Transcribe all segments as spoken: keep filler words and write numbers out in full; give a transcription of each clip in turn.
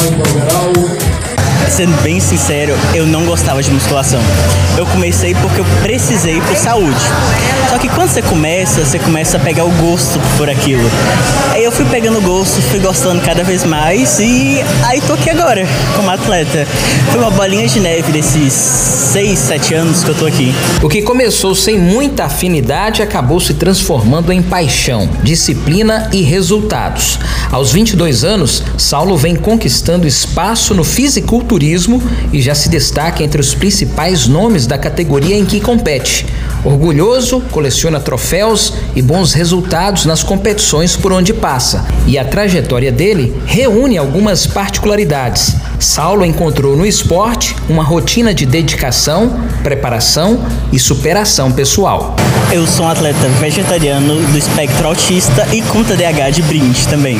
Sendo bem sincero, eu não gostava de musculação. Eu comecei porque eu precisei por saúde. Só que quando você começa, você começa a pegar o gosto por aquilo. Aí eu fui pegando gosto, fui gostando cada vez mais e aí tô aqui agora, como atleta. Foi uma bolinha de neve desses seis, sete anos que eu tô aqui. O que começou sem muita afinidade acabou se transformando em paixão, disciplina e resultados. Aos vinte e dois anos, Saulo vem conquistando espaço no fisiculturismo e já se destaca entre os principais nomes da categoria em que compete. Orgulhoso, coleciona troféus e bons resultados nas competições por onde passa. E a trajetória dele reúne algumas particularidades. Saulo encontrou no esporte uma rotina de dedicação, preparação e superação pessoal. Eu sou um atleta vegetariano do espectro autista e com T D A H de brinde também.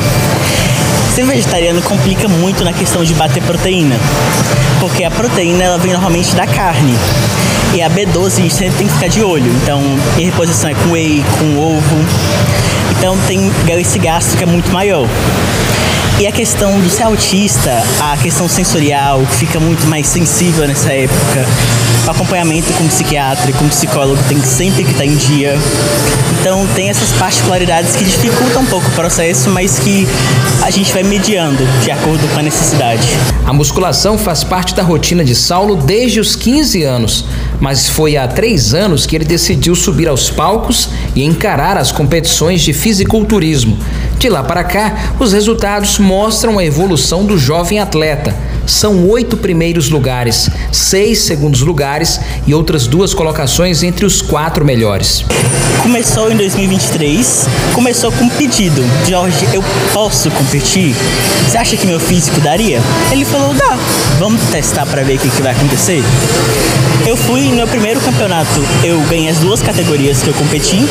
Ser vegetariano complica muito na questão de bater proteína, porque a proteína ela vem normalmente da carne e a B doze a gente sempre tem que ficar de olho, então em reposição é com whey, com ovo, então tem esse gasto que é muito maior. E a questão do ser autista, a questão sensorial fica muito mais sensível nessa época. O acompanhamento com psiquiatra e com psicólogo tem que sempre que estar em dia. Então tem essas particularidades que dificultam um pouco o processo, mas que a gente vai mediando de acordo com a necessidade. A musculação faz parte da rotina de Saulo desde os quinze anos, mas foi há três anos que ele decidiu subir aos palcos e encarar as competições de fisiculturismo. De lá para cá, os resultados mostram a evolução do jovem atleta. São oito primeiros lugares, seis segundos lugares e outras duas colocações entre os quatro melhores. Começou em dois mil e vinte e três, começou com um pedido: Jorge, eu posso competir? Você acha que meu físico daria? Ele falou, dá, vamos testar para ver o que, que vai acontecer. Eu fui no meu primeiro campeonato, eu ganhei as duas categorias que eu competi.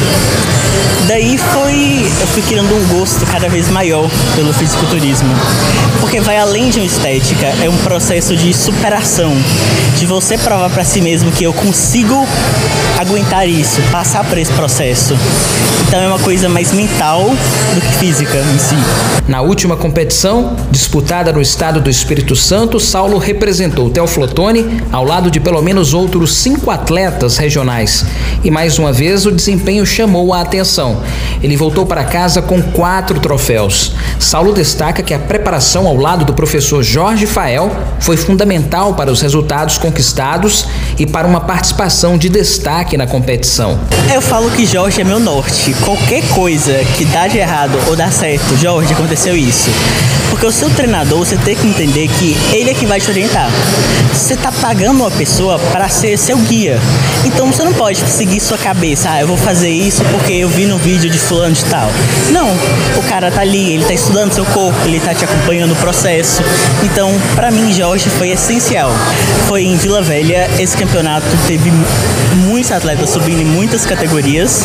Daí foi, eu fui criando um gosto cada vez maior pelo fisiculturismo, porque vai além de uma estética, é um processo de superação, de você provar para si mesmo que eu consigo aguentar isso, passar por esse processo. Então é uma coisa mais mental do que física em si. Na última competição, disputada no estado do Espírito Santo, Saulo representou o Teoflotone ao lado de pelo menos outros cinco atletas regionais. E mais uma vez o desempenho chamou a atenção. Ele voltou para casa com quatro troféus. Saulo destaca que a preparação ao lado do professor Jorge Fael foi fundamental para os resultados conquistados e para uma participação de destaque na competição. Eu falo que Jorge é meu norte. Qualquer coisa que dá de errado ou dá certo, Jorge, aconteceu isso. Porque o seu treinador, você tem que entender que ele é que vai te orientar. Você tá pagando uma pessoa para ser seu guia. Então você não pode seguir sua cabeça. Ah, eu vou fazer isso porque eu vi no vídeo de fulano de tal. Não, o cara tá ali, ele tá estudando seu corpo, ele tá te acompanhando o processo. Então, para mim, Jorge foi essencial. Foi em Vila Velha, esse campeonato teve muitos atletas subindo em muitas categorias.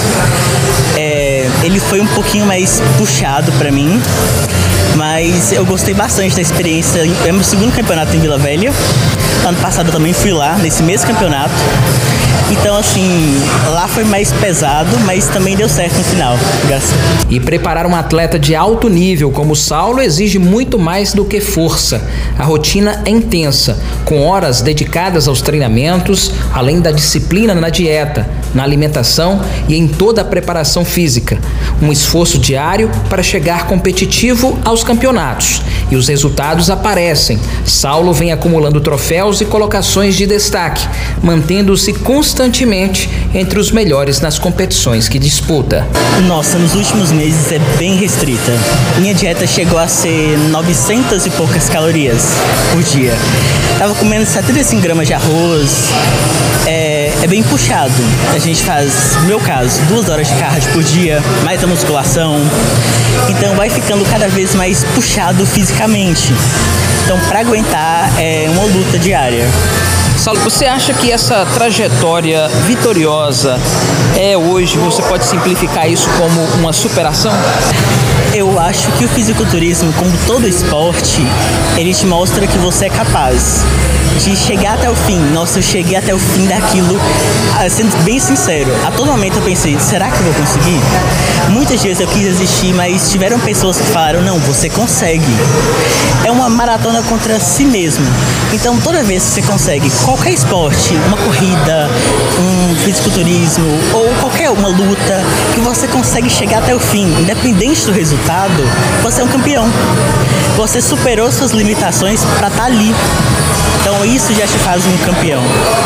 É, ele foi um pouquinho mais puxado para mim, mas eu gostei bastante da experiência. É meu segundo campeonato em Vila Velha. Ano passado eu também fui lá, nesse mesmo campeonato. Então, assim, lá foi mais pesado, mas também deu certo no final. Graças. E preparar um atleta de alto nível como o Saulo exige muito mais do que força. A rotina é intensa, com horas dedicadas aos treinamentos, além da disciplina na dieta, na alimentação e em toda a preparação física. Um esforço diário para chegar competitivo aos campeonatos. E os resultados aparecem. Saulo vem acumulando troféus e colocações de destaque, mantendo-se constantemente entre os melhores nas competições que disputa. Nossa, nos últimos meses é bem restrita. Minha dieta chegou a ser novecentas e poucas calorias por dia. Tava comendo setenta e cinco gramas de arroz. É, é bem puxado. A gente faz, no meu caso, duas horas de cardio por dia, mais a musculação. Então vai ficando cada vez mais puxado fisicamente. Então, para aguentar é uma luta diária. Saulo, você acha que essa trajetória vitoriosa é hoje, você pode simplificar isso como uma superação? Eu acho que o fisiculturismo, como todo esporte, ele te mostra que você é capaz de chegar até o fim. Nossa, eu cheguei até o fim daquilo, sendo bem sincero, a todo momento eu pensei, será que eu vou conseguir? Muitas vezes eu quis desistir, mas tiveram pessoas que falaram, não, você consegue. É uma maratona contra si mesmo. Então toda vez que você consegue qualquer esporte, uma corrida, um fisiculturismo ou qualquer uma luta, que você consegue chegar até o fim, independente do resultado, você é um campeão. Você superou suas limitações para estar ali. Então isso já te faz um campeão.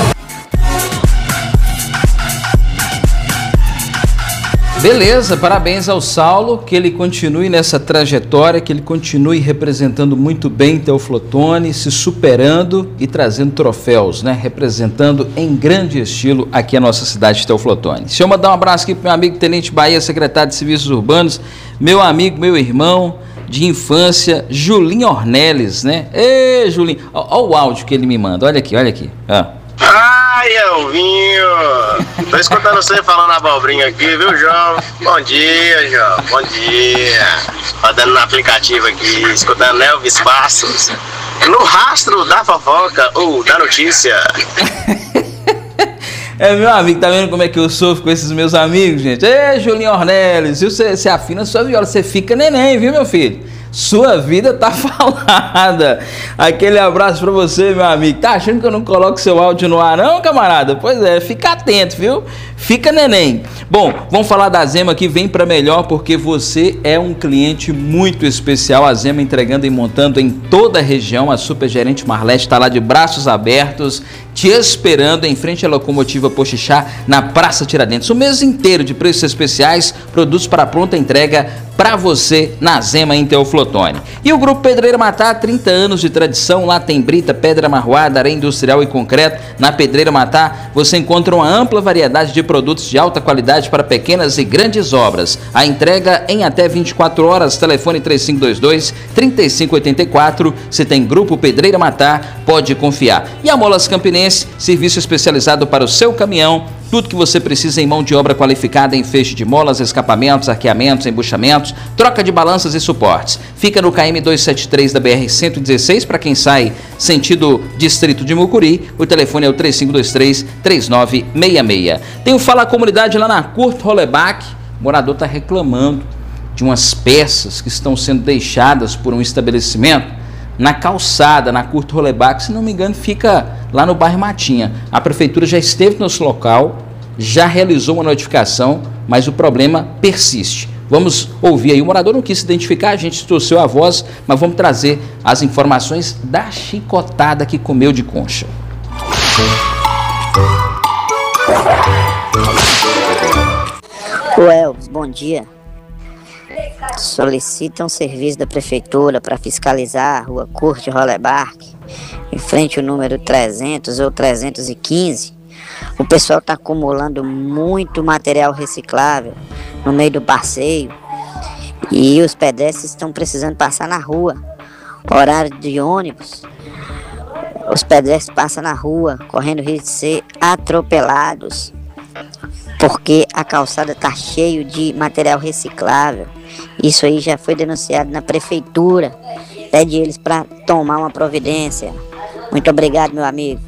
Beleza, parabéns ao Saulo, que ele continue nessa trajetória, que ele continue representando muito bem Teoflotone, se superando e trazendo troféus, né? Representando em grande estilo aqui a nossa cidade de Teoflotone. Deixa eu mandar um abraço aqui para meu amigo Tenente Bahia, secretário de Serviços Urbanos, meu amigo, meu irmão de infância, Julinho Ornelis, né? Ê, Julinho, olha o áudio que ele me manda, olha aqui, olha aqui. Ah. Ai, Elvinho! Tô escutando você falando abobrinha aqui, viu, João? Bom dia, João. Bom dia. Rodando no aplicativo aqui, escutando Elvis Passos. No rastro da fofoca ou da notícia. É, meu amigo, tá vendo como é que eu sofro com esses meus amigos, gente? Ei, Julinho Ornelis, viu? Você, você afina sua viola, você fica neném, viu, meu filho? Sua vida tá falada. Aquele abraço pra você, meu amigo. Tá achando que eu não coloco seu áudio no ar, não, camarada? Pois é, fica atento, viu? Fica neném. Bom, vamos falar da Zema aqui, vem pra melhor, porque você é um cliente muito especial. A Zema entregando e montando em toda a região. A supergerente Marlete tá lá de braços abertos, te esperando em frente à locomotiva Poxixá, na Praça Tiradentes. O mês inteiro de preços especiais, produtos para pronta entrega para você na Zema em Teoflotone. E o Grupo Pedreira Matá, trinta anos de tradição, lá tem brita, pedra marroada, areia industrial e concreto. Na Pedreira Matá você encontra uma ampla variedade de produtos de alta qualidade para pequenas e grandes obras. A entrega em até vinte e quatro horas, telefone três cinco dois dois, três cinco oito quatro. Se tem Grupo Pedreira Matá, pode confiar. E a Molas Campinense, serviço especializado para o seu caminhão. Tudo que você precisa em mão de obra qualificada em feixe de molas, escapamentos, arqueamentos, embuchamentos, troca de balanças e suportes. Fica no K M duzentos e setenta e três da B R cento e dezesseis para quem sai sentido Distrito de Mucuri. O telefone é o três cinco dois três, três nove seis seis. Tem o Fala Comunidade lá na Kurt Hollerbach. O morador está reclamando de umas peças que estão sendo deixadas por um estabelecimento na calçada, na Kurt Hollerbach, se não me engano, fica lá no bairro Matinha. A prefeitura já esteve no nosso local, já realizou uma notificação, mas o problema persiste. Vamos ouvir aí, o morador não quis se identificar, a gente trouxe a voz, mas vamos trazer as informações da chicotada que comeu de concha. O Elvis, bom dia. Solicitam um serviço da prefeitura para fiscalizar a rua Kurt Hollerbach, em frente ao número trezentos ou trezentos e quinze. O pessoal está acumulando muito material reciclável no meio do passeio e os pedestres estão precisando passar na rua. Horário de ônibus, os pedestres passam na rua correndo risco de ser atropelados porque a calçada está cheia de material reciclável. Isso aí já foi denunciado na prefeitura. Pede eles para tomar uma providência. Muito obrigado, meu amigo.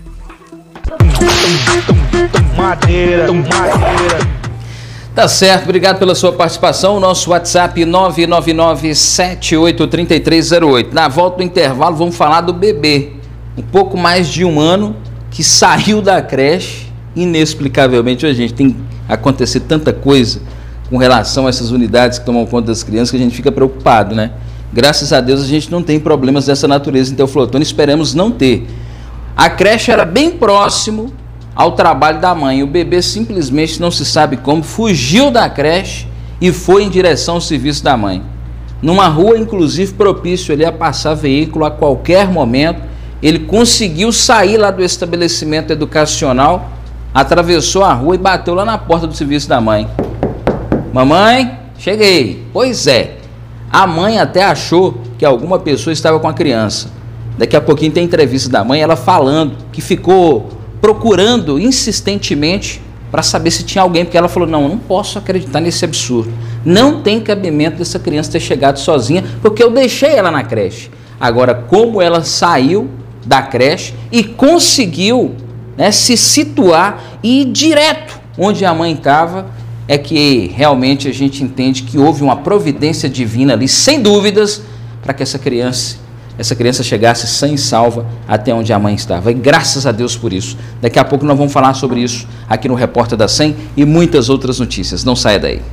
Madeira, madeira. Tá certo, obrigado pela sua participação. O nosso WhatsApp nove nove nove, sete oito três três zero oito. Na volta do intervalo vamos falar do bebê. Um pouco mais de um ano que saiu da creche. Inexplicavelmente, a gente tem acontecido tanta coisa com relação a essas unidades que tomam conta das crianças que a gente fica preocupado, né? Graças a Deus a gente não tem problemas dessa natureza em Teoflotone, esperamos não ter. A creche era bem próximo ao trabalho da mãe, o bebê simplesmente não se sabe como, fugiu da creche e foi em direção ao serviço da mãe. Numa rua, inclusive, propício ali a passar veículo a qualquer momento, ele conseguiu sair lá do estabelecimento educacional, atravessou a rua e bateu lá na porta do serviço da mãe. Mamãe, cheguei. Pois é, a mãe até achou que alguma pessoa estava com a criança. Daqui a pouquinho tem entrevista da mãe, ela falando que ficou procurando insistentemente para saber se tinha alguém, porque ela falou, não, eu não posso acreditar nesse absurdo. Não tem cabimento dessa criança ter chegado sozinha, porque eu deixei ela na creche. Agora, como ela saiu da creche e conseguiu, né, se situar e ir direto onde a mãe estava, é que realmente a gente entende que houve uma providência divina ali, sem dúvidas, para que essa criança, essa criança chegasse sã e salva até onde a mãe estava. E graças a Deus por isso. Daqui a pouco nós vamos falar sobre isso aqui no Repórter da cem e muitas outras notícias. Não saia daí.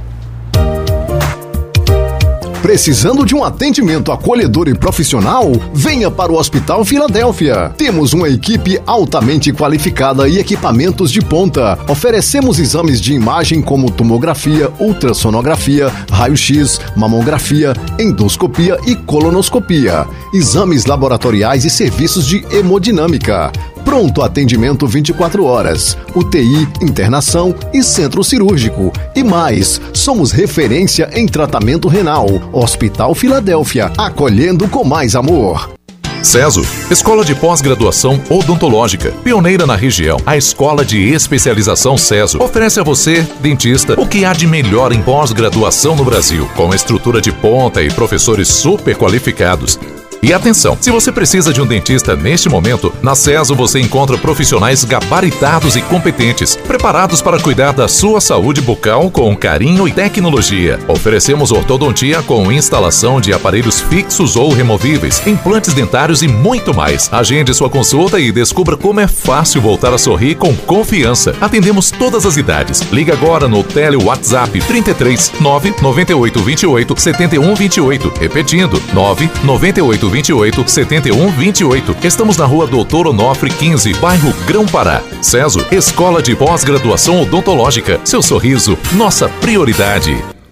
Precisando de um atendimento acolhedor e profissional? Venha para o Hospital Filadélfia. Temos uma equipe altamente qualificada e equipamentos de ponta. Oferecemos exames de imagem como tomografia, ultrassonografia, raio-x, mamografia, endoscopia e colonoscopia. Exames laboratoriais e serviços de hemodinâmica. Pronto atendimento vinte e quatro horas, U T I, internação e centro cirúrgico. E mais, somos referência em tratamento renal. Hospital Filadélfia, acolhendo com mais amor. Ceso, Escola de Pós-Graduação Odontológica, pioneira na região. A Escola de Especialização Ceso oferece a você, dentista, o que há de melhor em pós-graduação no Brasil, com estrutura de ponta e professores super qualificados. E atenção, se você precisa de um dentista neste momento, na Ceso você encontra profissionais gabaritados e competentes, preparados para cuidar da sua saúde bucal com carinho e tecnologia. Oferecemos ortodontia com instalação de aparelhos fixos ou removíveis, implantes dentários e muito mais. Agende sua consulta e descubra como é fácil voltar a sorrir com confiança. Atendemos todas as idades. Liga agora no Tele WhatsApp trinta e três, nove nove oito dois oito, sete um dois oito. Repetindo, nove nove oito vinte e oito, setenta e um vinte e oito. Estamos na rua Doutor Onofre quinze, bairro Grão-Pará. Ceso, Escola de Pós-Graduação Odontológica. Seu sorriso, nossa prioridade.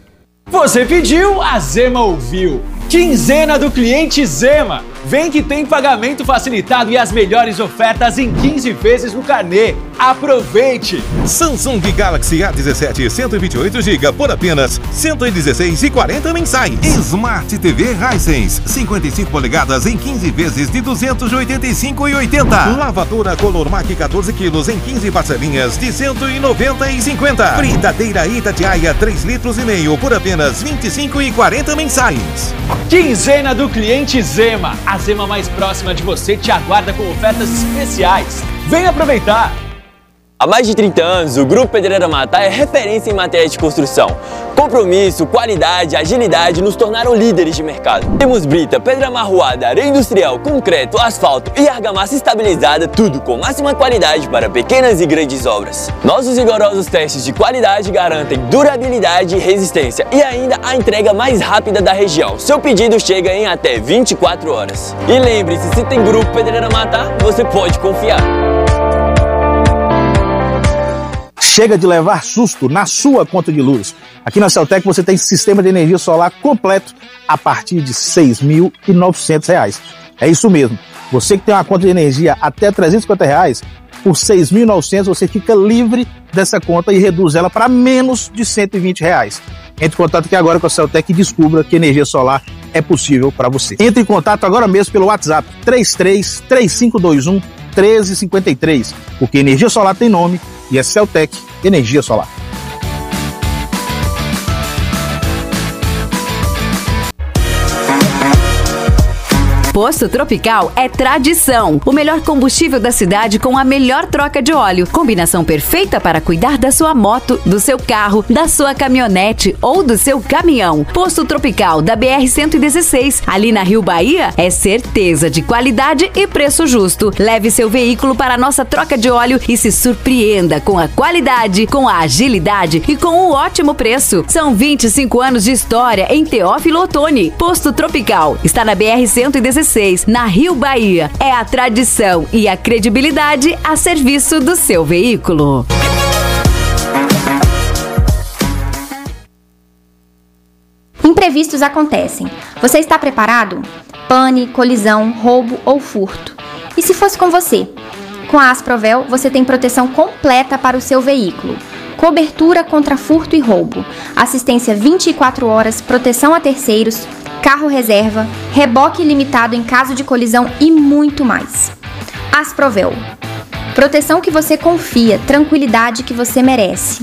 Você pediu, a Zema ouviu. Quinzena do cliente Zema. Vem que tem pagamento facilitado e as melhores ofertas em quinze vezes no carnê. Aproveite! Samsung Galaxy A dezessete cento e vinte e oito gigabytes por apenas cento e dezesseis reais e quarenta mensais. Smart T V Hisense cinquenta e cinco polegadas em quinze vezes de duzentos e oitenta e cinco reais e oitenta centavos. Lavadora Color Mac quatorze quilos em quinze parcelinhas de cento e noventa e cinquenta reais. Fritadeira Itatiaia três litros e meio por apenas vinte e cinco reais e quarenta centavos mensais. Quinzena do cliente Zema. A Zema mais próxima de você te aguarda com ofertas especiais. Vem aproveitar! Há mais de trinta anos, o Grupo Pedreira Matá é referência em matéria de construção. Compromisso, qualidade, agilidade nos tornaram líderes de mercado. Temos brita, pedra amarroada, areia industrial, concreto, asfalto e argamassa estabilizada, tudo com máxima qualidade para pequenas e grandes obras. Nossos rigorosos testes de qualidade garantem durabilidade e resistência e ainda a entrega mais rápida da região. Seu pedido chega em até vinte e quatro horas. E lembre-se, se tem Grupo Pedreira Matá, você pode confiar. Chega de levar susto na sua conta de luz. Aqui na Celtec você tem sistema de energia solar completo a partir de seis mil e novecentos reais. É isso mesmo. Você que tem uma conta de energia até trezentos e cinquenta reais, por seis mil e novecentos você fica livre dessa conta e reduz ela para menos de cento e vinte reais. Entre em contato aqui agora com a Celtec e descubra que energia solar é possível para você. Entre em contato agora mesmo pelo WhatsApp três três três cinco dois um um três cinco três, porque energia solar tem nome e é Celtec Energia Solar. Posto Tropical é tradição. O melhor combustível da cidade com a melhor troca de óleo. Combinação perfeita para cuidar da sua moto, do seu carro, da sua caminhonete ou do seu caminhão. Posto Tropical da B R cento e dezesseis, ali na Rio Bahia, é certeza de qualidade e preço justo. Leve seu veículo para a nossa troca de óleo e se surpreenda com a qualidade, com a agilidade e com o ótimo preço. São vinte e cinco anos de história em Teófilo Otoni. Posto Tropical está na B R cento e dezesseis, na Rio Bahia. É a tradição e a credibilidade a serviço do seu veículo. Imprevistos acontecem. Você está preparado? Pane, colisão, roubo ou furto. E se fosse com você? Com a Asprovel, você tem proteção completa para o seu veículo. Cobertura contra furto e roubo, assistência vinte e quatro horas, proteção a terceiros, carro reserva, reboque ilimitado em caso de colisão e muito mais. Asprovel. Proteção que você confia, tranquilidade que você merece.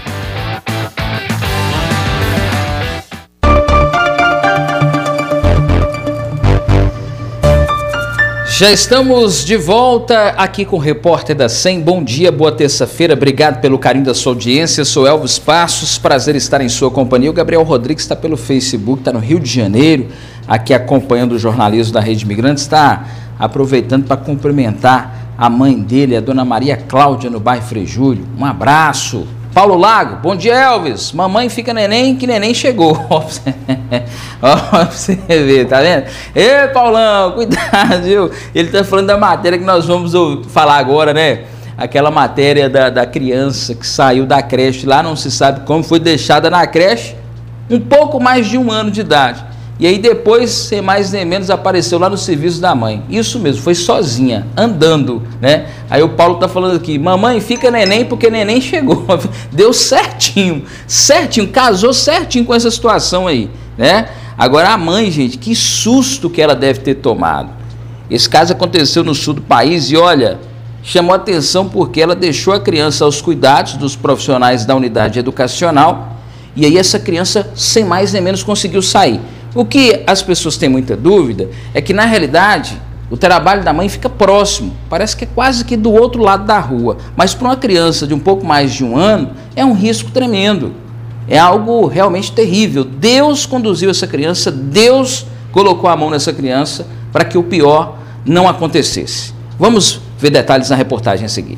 Já estamos de volta aqui com o Repórter da S E M. Bom dia, boa terça-feira, obrigado pelo carinho da sua audiência. Eu sou Elvis Passos, prazer estar em sua companhia. O Gabriel Rodrigues está pelo Facebook, está no Rio de Janeiro, aqui acompanhando o jornalismo da Rede Imigrantes, está aproveitando para cumprimentar a mãe dele, a dona Maria Cláudia, no bairro Frei Júlio. Um abraço. Paulo Lago, bom dia, Elvis. Mamãe fica neném, que neném chegou. Ó, pra você ver, tá vendo? Ê, Paulão, cuidado, viu? Ele tá falando da matéria que nós vamos falar agora, né? Aquela matéria da, da criança que saiu da creche lá, não se sabe como, foi deixada na creche um pouco mais de um ano de idade. E aí depois, sem mais nem menos, apareceu lá no serviço da mãe. Isso mesmo, foi sozinha, andando, né? Aí o Paulo tá falando aqui, mamãe, fica neném porque neném chegou. Deu certinho, certinho, casou certinho com essa situação aí, né? Agora a mãe, gente, que susto que ela deve ter tomado. Esse caso aconteceu no sul do país e olha, chamou atenção porque ela deixou a criança aos cuidados dos profissionais da unidade educacional e aí essa criança, sem mais nem menos, conseguiu sair. O que as pessoas têm muita dúvida é que, na realidade, o trabalho da mãe fica próximo, parece que é quase que do outro lado da rua, mas para uma criança de um pouco mais de um ano, é um risco tremendo, é algo realmente terrível. Deus conduziu essa criança, Deus colocou a mão nessa criança para que o pior não acontecesse. Vamos ver detalhes na reportagem a seguir.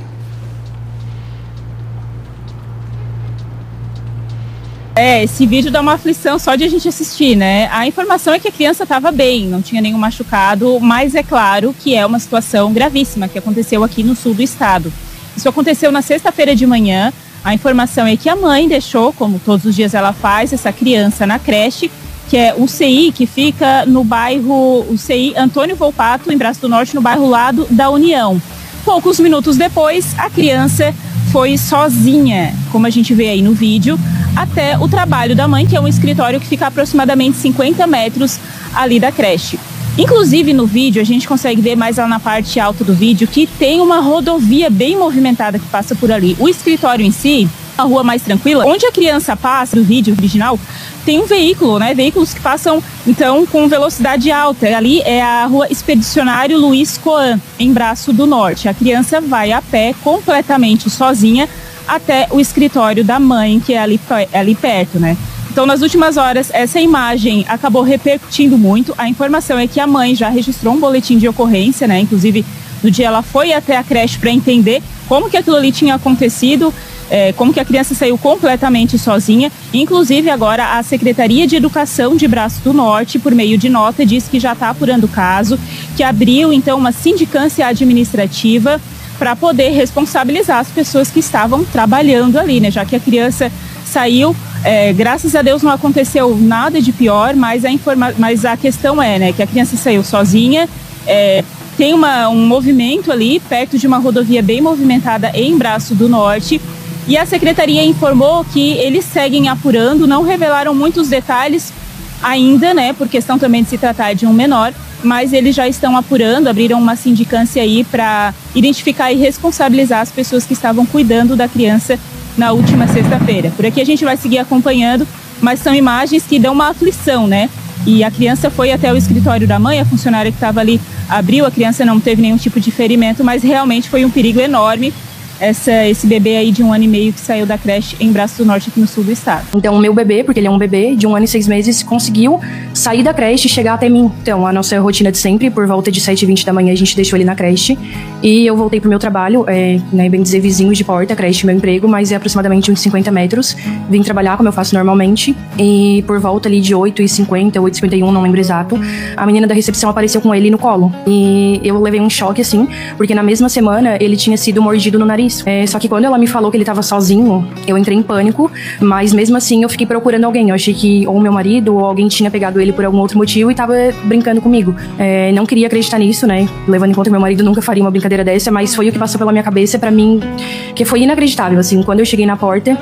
É, esse vídeo dá uma aflição só de a gente assistir, né? A informação é que a criança estava bem, não tinha nenhum machucado, mas é claro que é uma situação gravíssima que aconteceu aqui no sul do estado. Isso aconteceu na sexta-feira de manhã. A informação é que a mãe deixou, como todos os dias ela faz, essa criança na creche, que é o C I, que fica no bairro, o C I Antônio Volpato, em Braço do Norte, no bairro Lado da União. Poucos minutos depois, a criança foi sozinha, como a gente vê aí no vídeo, até o trabalho da mãe, que é um escritório que fica a aproximadamente cinquenta metros ali da creche. Inclusive no vídeo, a gente consegue ver mais lá na parte alta do vídeo que tem uma rodovia bem movimentada que passa por ali. O escritório em si, a rua mais tranquila, onde a criança passa, no vídeo original, tem um veículo, né? Veículos que passam, então, com velocidade alta. Ali é a rua Expedicionário Luiz Coan, em Braço do Norte. A criança vai a pé, completamente sozinha, até o escritório da mãe, que é ali, ali perto, né? Então, nas últimas horas, essa imagem acabou repercutindo muito. A informação é que a mãe já registrou um boletim de ocorrência, né? Inclusive, no dia ela foi até a creche para entender como que aquilo ali tinha acontecido, é, como que a criança saiu completamente sozinha. Inclusive, agora, a Secretaria de Educação de Braço do Norte, por meio de nota, diz que já está apurando o caso, que abriu, então, uma sindicância administrativa para poder responsabilizar as pessoas que estavam trabalhando ali, né? Já que a criança saiu, é, graças a Deus não aconteceu nada de pior, mas a, informa mas a questão é, né, que a criança saiu sozinha, é, tem uma, um movimento ali perto de uma rodovia bem movimentada em Braço do Norte, e a secretaria informou que eles seguem apurando, não revelaram muitos detalhes ainda, né, por questão também de se tratar de um menor, mas eles já estão apurando, abriram uma sindicância aí para identificar e responsabilizar as pessoas que estavam cuidando da criança na última sexta-feira. Por aqui a gente vai seguir acompanhando, mas são imagens que dão uma aflição, né? E a criança foi até o escritório da mãe, a funcionária que estava ali abriu, a criança não teve nenhum tipo de ferimento, mas realmente foi um perigo enorme essa, esse bebê aí de um ano e meio que saiu da creche em Braço do Norte, aqui no sul do estado. Então, o meu bebê, porque ele é um bebê de um ano e seis meses, conseguiu sair da creche e chegar até mim. Então, a nossa rotina de sempre, por volta de sete e vinte da manhã, a gente deixou ele na creche. E eu voltei pro meu trabalho, é, né, bem dizer, vizinho de porta, creche, meu emprego, mas é aproximadamente uns cinquenta metros. Vim trabalhar, como eu faço normalmente. E por volta ali de oito e cinquenta, oito e cinquenta e um, não lembro exato, a menina da recepção apareceu com ele no colo. E eu levei um choque, assim, porque na mesma semana ele tinha sido mordido no nariz. É, só que quando ela me falou que ele tava sozinho, eu entrei em pânico, mas mesmo assim eu fiquei procurando alguém. Eu achei que ou meu marido ou alguém tinha pegado ele por algum outro motivo e tava brincando comigo. É, não queria acreditar nisso, né? Levando em conta que meu marido nunca faria uma brincadeira dessa, mas foi o que passou pela minha cabeça pra mim, que foi inacreditável, assim. Quando eu cheguei na porta,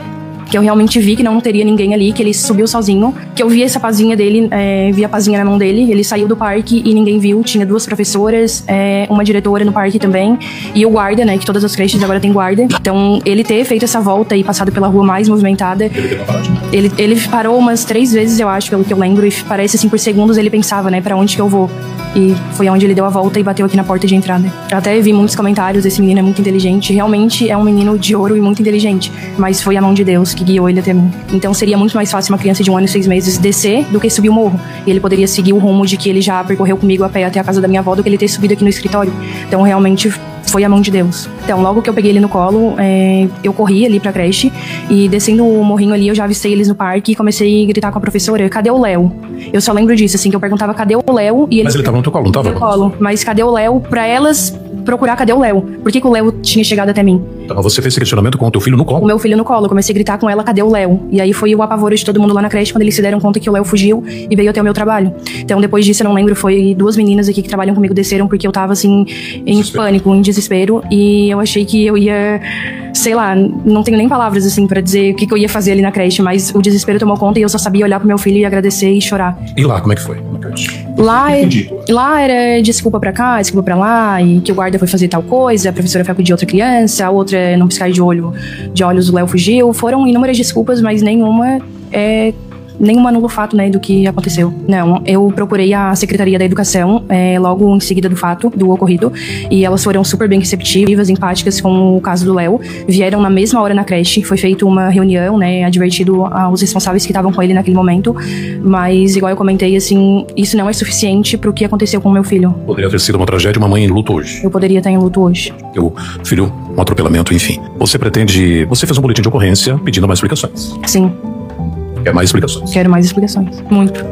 que eu realmente vi que não teria ninguém ali, que ele subiu sozinho, que eu vi essa pazinha dele, é, vi a pazinha na mão dele, ele saiu do parque e ninguém viu, tinha duas professoras, é, uma diretora no parque também, e o guarda, né, que todas as creches agora tem guarda, então ele ter feito essa volta e passado pela rua mais movimentada, ele, ele parou umas três vezes, eu acho, pelo que eu lembro, e parece assim, por segundos ele pensava, né, pra onde que eu vou, e foi onde ele deu a volta e bateu aqui na porta de entrada. Eu até vi muitos comentários, esse menino é muito inteligente, realmente é um menino de ouro e muito inteligente, mas foi a mão de Deus que guiou ele até mim. Então seria muito mais fácil uma criança de um ano e seis meses descer do que subir o morro. E ele poderia seguir o rumo de que ele já percorreu comigo a pé até a casa da minha avó do que ele ter subido aqui no escritório. Então realmente foi a mão de Deus. Então logo que eu peguei ele no colo, é, eu corri ali pra creche e descendo o morrinho ali eu já avistei eles no parque e comecei a gritar com a professora, cadê o Léo? Eu só lembro disso, assim, que eu perguntava cadê o Léo e ele... Mas ele tava no teu colo, não tava? No colo, mas cadê o Léo? Pra elas procurar cadê o Léo. Por que, que o Léo tinha chegado até mim? Então você fez esse questionamento com o teu filho no colo? O meu filho no colo. Eu comecei a gritar com ela, cadê o Léo? E aí foi o apavoro de todo mundo lá na creche quando eles se deram conta que o Léo fugiu e veio até o meu trabalho. Então depois disso, eu não lembro, foi duas meninas aqui que trabalham comigo desceram porque eu tava assim, em desespero. Pânico, em desespero. E eu achei que eu ia, sei lá, não tenho nem palavras assim pra dizer o que, que eu ia fazer ali na creche, mas o desespero tomou conta e eu só sabia olhar pro meu filho e agradecer e chorar. E lá, como é que foi na creche? Lá, lá era desculpa pra cá, desculpa pra lá, e que o guarda foi fazer tal coisa, a professora foi acudir outra criança, a outra não piscar de olho, de olhos o Léo fugiu. Foram inúmeras desculpas, mas nenhuma é... nenhuma anula o fato, né, do que aconteceu. Não, eu procurei a Secretaria da Educação é, logo em seguida do fato, do ocorrido, e elas foram super bem receptivas, empáticas com o caso do Léo. Vieram na mesma hora na creche, foi feita uma reunião, né, advertido aos responsáveis que estavam com ele naquele momento, mas igual eu comentei, assim, isso não é suficiente pro que aconteceu com o meu filho. Poderia ter sido uma tragédia, uma mãe em luto hoje. Eu poderia estar em luto hoje. Teu filho, um atropelamento, enfim. Você pretende... Você fez um boletim de ocorrência pedindo mais explicações. Sim. Quer mais explicações? Quero mais explicações. Muito.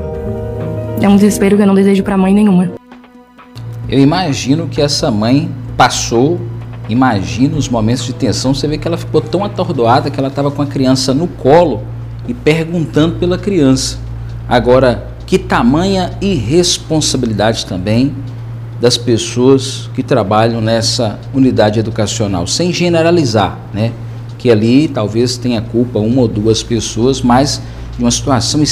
É um desespero que eu não desejo pra mãe nenhuma. Eu imagino que essa mãe passou, imagina os momentos de tensão. Você vê que ela ficou tão atordoada que ela estava com a criança no colo e perguntando pela criança. Agora, que tamanha irresponsabilidade também das pessoas que trabalham nessa unidade educacional, sem generalizar, né? Que ali talvez tenha culpa uma ou duas pessoas, mas de uma situação